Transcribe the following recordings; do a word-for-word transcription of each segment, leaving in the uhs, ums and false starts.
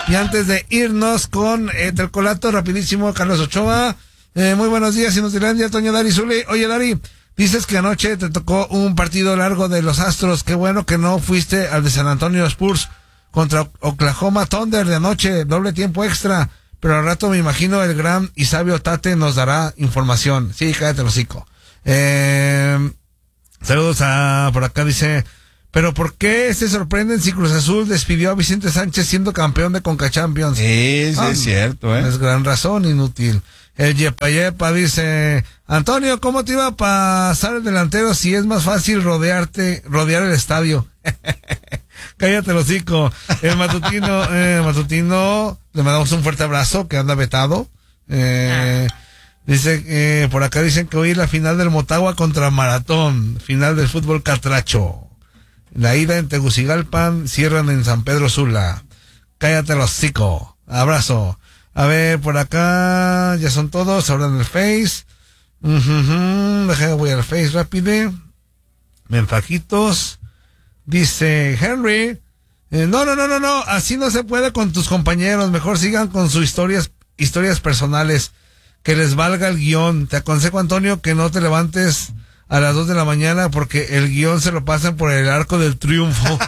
Y antes de irnos con eh, Telcolato, rapidísimo, Carlos Ochoa. Eh, muy buenos días, Inutilandia, Toño Dari Zuli. Oye, Dari, dices que anoche te tocó un partido largo de los Astros. Qué bueno que no fuiste al de San Antonio Spurs contra Oklahoma Thunder de anoche, doble tiempo extra. Pero al rato me imagino el gran y sabio Tate nos dará información. Sí, cállate el hocico. Eh, saludos a, por acá dice... Pero ¿por qué se sorprenden si Cruz Azul despidió a Vicente Sánchez siendo campeón de Conca Champions? Sí, sí, ah, es cierto, ¿eh? Es gran razón, inútil. El Yepa Yepa dice, Antonio, ¿cómo te iba a pasar el delantero si es más fácil rodearte, rodear el estadio? Cállate el hocico. El matutino, eh, matutino, le mandamos un fuerte abrazo, que anda vetado. Eh, dice, eh, por acá dicen que hoy es la final del Motagua contra Maratón, final del fútbol catracho. La ida en Tegucigalpan, cierran en San Pedro Sula. Cállate el hocico. Abrazo. A ver, por acá, ya son todos, ahora en el Face. Uh-huh. Déjame, voy al Face rápido. Mensajitos. Dice Henry, eh, no, no, no, no, no, así no se puede con tus compañeros, mejor sigan con sus historias, historias personales, que les valga el guión. Te aconsejo, Antonio, que no te levantes a las dos de la mañana porque el guión se lo pasan por el arco del triunfo.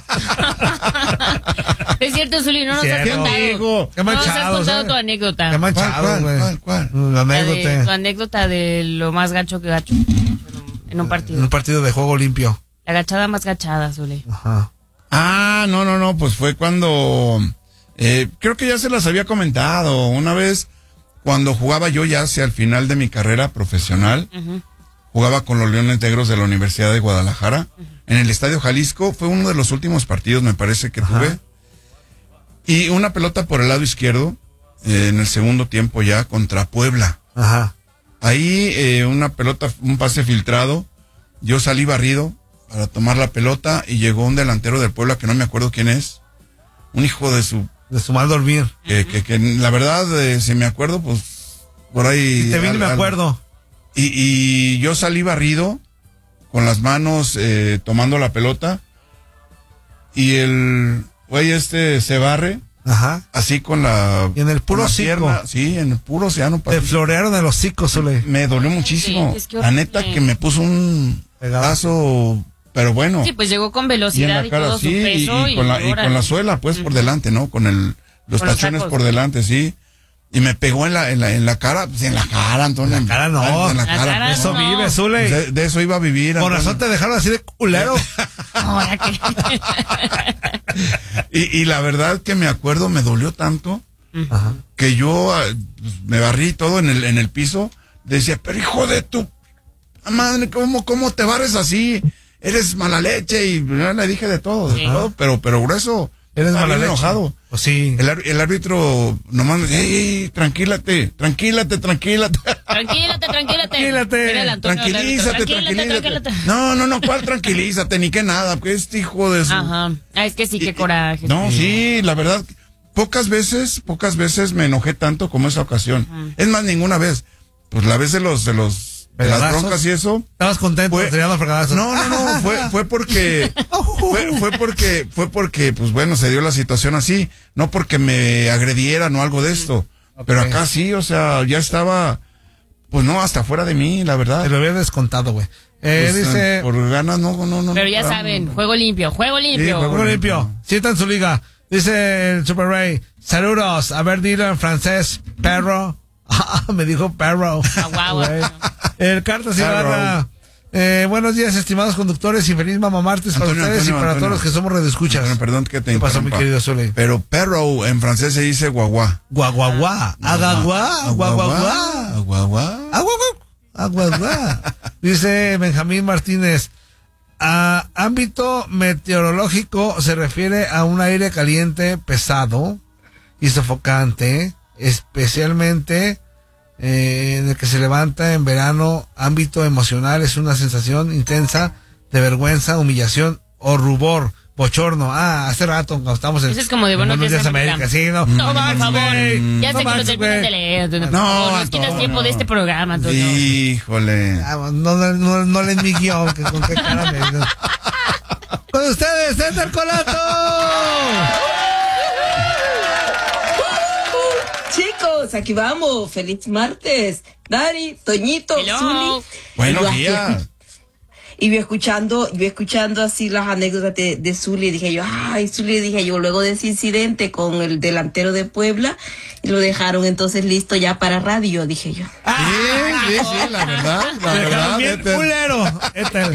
Es cierto, Zuli, no nos has contado. Amigo, qué manchado, no nos has contado ¿sabes? tu anécdota. Qué manchado, güey. ¿Cuál, cuál, cuál? La La anécdota. de, tu anécdota de lo más gacho que gacho en un partido. En un partido de juego limpio. La gachada más gachada, Zuli. Ajá. Ah, no, no, no, pues fue cuando, eh, creo que ya se las había comentado, una vez cuando jugaba yo ya hacia el final de mi carrera profesional, uh-huh. jugaba con los Leones Negros de la Universidad de Guadalajara, uh-huh. en el Estadio Jalisco, fue uno de los últimos partidos, me parece que Ajá. tuve, y una pelota por el lado izquierdo, eh, en el segundo tiempo ya, contra Puebla. Ajá. Ahí, eh, una pelota, un pase filtrado, yo salí barrido para tomar la pelota y llegó un delantero del Puebla que no me acuerdo quién es, un hijo de su... De su mal dormir. Que, que, que la verdad, eh, si me acuerdo, pues, por ahí... Y te vine, al, me acuerdo. Y, y yo salí barrido, con las manos eh, tomando la pelota, y el güey este se barre, Ajá. así con la... Y en el puro hocico. Sí, en el puro océano. Te florearon el hocico, Zule. Me dolió muchísimo. Sí, es que la neta que me puso un pedazo... Pero bueno. Sí, pues llegó con velocidad y, y todo sí, su peso. Y, y, con la, y con la suela, pues, uh-huh. por delante, ¿no? Con el los con tachones los por delante, sí. Y me pegó en la en la, en la cara, pues en la cara, Antonio. En la cara no. En la, la cara. cara eso no. Vive, Zule. De, de eso iba a vivir, Por Antonio. razón te dejaron así de culero. Ahora que... y, y la verdad que me acuerdo, me dolió tanto, uh-huh. que yo pues, me barrí todo en el en el piso. Decía, pero hijo de tu madre, ¿cómo, cómo te barres así? Eres mala leche, y le dije de todo, sí. de todo, pero, pero grueso. Eres mala leche. Enojado. Pues sí. El, el árbitro nomás me dice, ey, tranquilate, tranquilate, tranquilate. Tranquilate, tranquilate. Tranquilate. Tranquilízate, tranquilízate. No, no, no, ¿cuál tranquilízate? Ni que nada, porque este hijo de su... Ajá. Ah, es que sí, qué coraje. No, sí. sí, la verdad, pocas veces, pocas veces me enojé tanto como esa ocasión. Uh-huh. Es más, ninguna vez. Pues la vez de los, de los, de las broncas y eso. ¿Estabas contento? Fue, no, no, no, fue, fue porque, fue, fue porque, fue porque, pues bueno, se dio la situación así, no porque me agredieran o algo de esto, okay. pero acá sí, o sea, ya estaba, pues no, hasta fuera de mí, la verdad. Te lo había descontado, güey. Eh, pues, dice... Por ganas, no, no, no. Pero ya no, saben, no. juego limpio, juego limpio. Sí, juego, juego limpio. limpio. Sientan su liga. Dice el Super Ray, saludos, a ver, dilo en francés, perro. Ah, me dijo perro. Ah, wow. El Cartas Ibarra. Eh, buenos días, estimados conductores, y feliz mamá martes para Antonio, ustedes Antonio, y para Antonio. todos los que somos redescuchas. Antonio, perdón que te ¿Qué pasó, mi querido Zule? Pero perro en francés se dice guaguá. Guaguaguá. Agaguá. Aguaguá. Aguaguá. Aguaguá. Dice Benjamín Martínez. A ámbito meteorológico se refiere a un aire caliente, pesado y sofocante, especialmente eh, en el que se levanta en verano. Ámbito emocional es una sensación intensa de vergüenza, humillación o rubor, bochorno. Ah, hace rato cuando estamos en... Eso es como de Buenos Días América. América. Sí, no. No, no, por favor. Wey. Ya sé no que lo terminan de leer. No, no, nos quitas tiempo de este programa, Antonio. Híjole. Ah, no, no, no, no leen mi guión, que con qué cara me... Con ustedes, César Colato. muchachos, aquí vamos. Feliz martes. Dari, Toñito, Hello. Zuli. Buenos Y yo aquí días. escu- Y yo escuchando, yo escuchando así las anécdotas de, de Zuli, dije yo, ay, Zuli, dije yo, luego de ese incidente con el delantero de Puebla, y lo dejaron entonces listo ya para radio, dije yo. Sí, sí, sí, la verdad, la verdad. Bien este- culero. Este,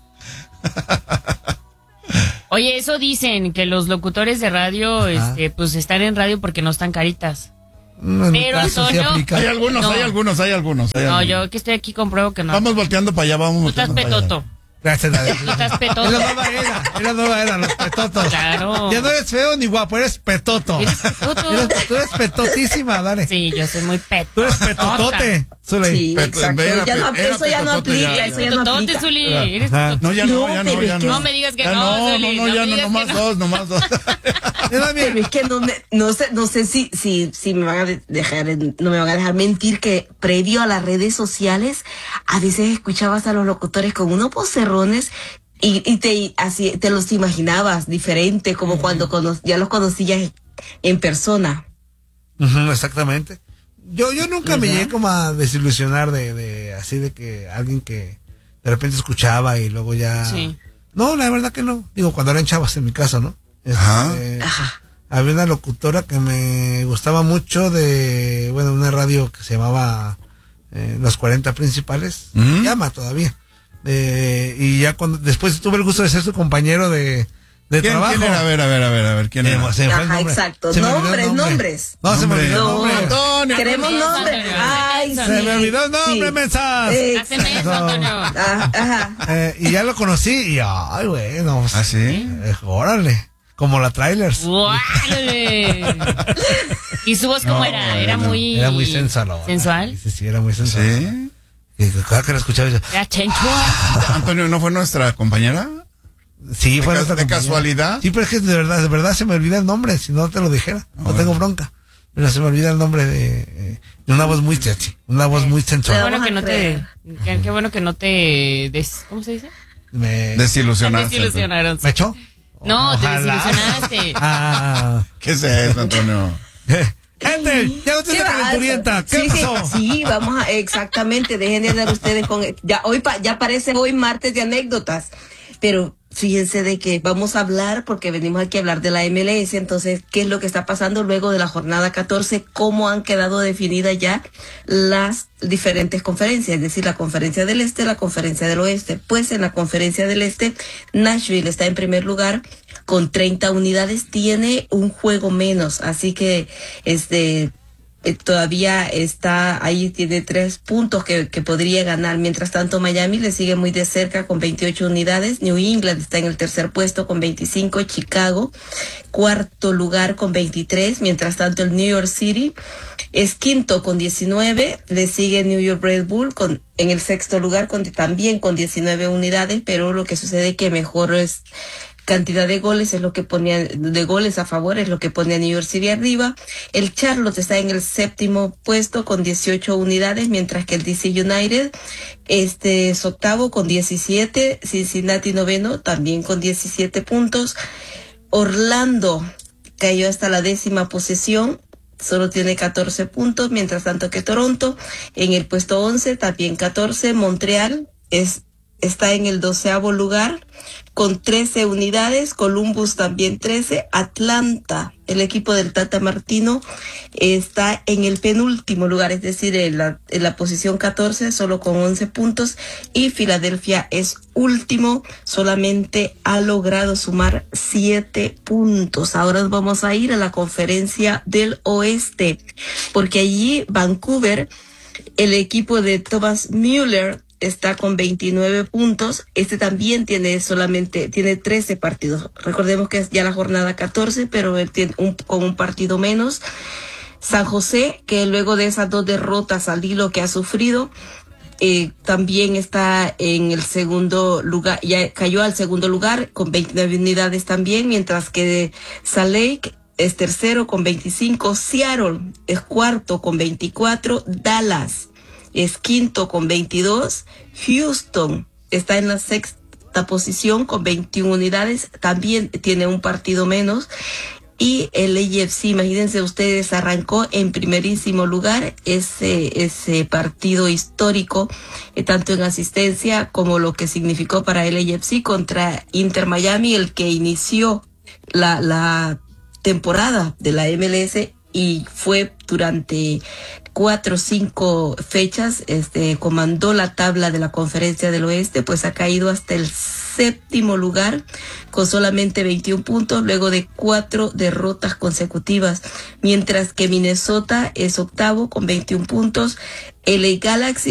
Oye, eso dicen, que los locutores de radio, este, pues están en radio porque no están caritas. no, en mi Pero, caso sí Antonio, aplica. Hay algunos, No. hay algunos, hay algunos. hay No, algunos. yo que estoy aquí compruebo que no. Vamos volteando para allá, vamos Tú estás volteando para allá. petoto. Gracias, David. Tú estás Es petoto. la nueva era, es la nueva era, los petotos. Claro. Ya no eres feo ni guapo, eres petoto. ¿Eres petoto? Eres- tú eres petotísima, dale. Sí, yo soy muy petoto. Tú eres petotote. Zuli. Sí, Peto- exacto. era- Ya no- era eso ya no petotote, ya, aplica, ya. eso ya no Petotote, aplica. Zuli. Eres Ajá. petoto. No, ya no, No, ya no, pero ya es que- no. No me digas que Ya no, no, Zuli, no, no, no ya me no, digas nomás que no. dos, nomás dos. Mira, mira. Pero es que no, me, no sé, no sé si, si, si me van a de- dejar, en- no me van a dejar mentir que previo a las redes sociales, a veces escuchabas a los locutores con unos vocerrones y, y te, así, te los imaginabas diferente, como cuando cono- ya los conocías en persona. Ujú, exactamente. Yo, yo nunca me ¿Verdad? llegué como a desilusionar de, de así de que alguien que de repente escuchaba y luego ya. Sí. No, la verdad que no. Digo, cuando eran chavas en mi caso, ¿no? Ajá. Este, Ajá. había una locutora que me gustaba mucho de, bueno, una radio que se llamaba eh, Los cuarenta Principales. ¿Mm? Llama todavía. Eh, y ya cuando después tuve el gusto de ser su compañero de, de ¿Quién, trabajo. quién era? A ver, a ver, a ver, a ver, ¿quién Se era? me- se me fue el Ajá, nombre. exacto. Se me olvidó el Nombres, nombre. nombres. No, se me Nombre. olvidó el No, nombre. Antonio. queremos nombre. Antonio. Ay, sí. Se me olvidó el nombre, Sí. mensas. Eh, Haceme eso, Antonio. Ah, ajá. Eh, y ya lo conocí y ay, bueno, pues, ¿Ah, sí? eh, órale, como la trailers. ¡Guárdale! ¿Y su voz cómo No, era? Era no. muy... Era muy sensual. ¿Sensual? Sí, sí, era muy sensual. ¿Sí? Y cada que la escuchaba yo, Era chencho. Antonio, ¿no fue nuestra compañera? sí, ¿De fue ca- nuestra de compañera. casualidad? Sí, pero es que de verdad, de verdad se me olvida el nombre, si no te lo dijera, no bueno. tengo bronca. Pero se me olvida el nombre de, eh, de una voz muy sexy, una voz muy Qué sensual. bueno Vamos que a no te... creer. Qué, qué bueno que no te... Des, ¿Cómo se dice? Me, Desilusionaste. Desilusionaron. ¿Me echó? No, te Ojalá. desilusionaste. Ah, ¿Qué es eso, Antonio? gente, ya no ¿Qué tienes pasa? calenturienta, ¿qué sí, pasó? Sí, sí, vamos a, exactamente, dejen de andar ustedes con, ya hoy pa- ya parece hoy martes de anécdotas, pero fíjense de que vamos a hablar, porque venimos aquí a hablar de la M L S, entonces, ¿qué es lo que está pasando luego de la jornada catorce? ¿Cómo han quedado definidas ya las diferentes conferencias? Es decir, la conferencia del Este, la conferencia del Oeste. Pues en la conferencia del Este, Nashville está en primer lugar con treinta unidades, tiene un juego menos, así que este eh, todavía está ahí, tiene tres puntos que, que podría ganar. Mientras tanto, Miami le sigue muy de cerca con veintiocho unidades. New England está en el tercer puesto con veinticinco. Chicago, cuarto lugar con veintitrés. Mientras tanto, el New York City es quinto con diecinueve. Le sigue New York Red Bull con, en el sexto lugar con, también con diecinueve unidades. Pero lo que sucede es que mejor es cantidad de goles es lo que ponía, de goles a favor es lo que pone a New York City arriba. El Charlotte está en el séptimo puesto con dieciocho unidades, mientras que el D C United este es octavo con diecisiete, Cincinnati noveno también con diecisiete puntos. Orlando cayó hasta la décima posición, solo tiene catorce puntos, mientras tanto que Toronto en el puesto once, también catorce. Montreal es está en el doceavo lugar con trece unidades. Columbus también trece. Atlanta, el equipo del Tata Martino, está en el penúltimo lugar, es decir, en la, en la posición catorce, solo con once puntos. Y Filadelfia es último, solamente ha logrado sumar siete puntos. Ahora nos vamos a ir a la conferencia del Oeste, porque allí Vancouver, el equipo de Thomas Müller, está con veintinueve puntos. Este también tiene solamente, tiene trece partidos. Recordemos que es ya la jornada catorce, pero él tiene un, con un partido menos. San José, que luego de esas dos derrotas al hilo que ha sufrido, eh, también está en el segundo lugar, ya cayó al segundo lugar con veintinueve unidades también, mientras que Salt Lake es tercero con veinticinco. Seattle es cuarto con veinticuatro. Dallas es quinto con veintidós. Houston está en la sexta posición con veintiuna unidades, también tiene un partido menos. Y el L A F C, imagínense ustedes, arrancó en primerísimo lugar ese, ese partido histórico, eh, tanto en asistencia como lo que significó para el L A F C contra Inter Miami, el que inició la, la temporada de la M L S y fue durante cuatro o cinco fechas, este, comandó la tabla de la Conferencia del Oeste, pues ha caído hasta el séptimo lugar con solamente veintiún puntos luego de cuatro derrotas consecutivas, mientras que Minnesota es octavo con veintiún puntos. L A Galaxy